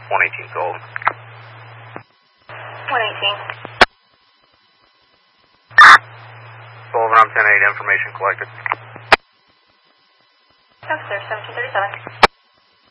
118 sold. 118. Sullivan, I'm 10-8, information collected. Yes, sir, 1737.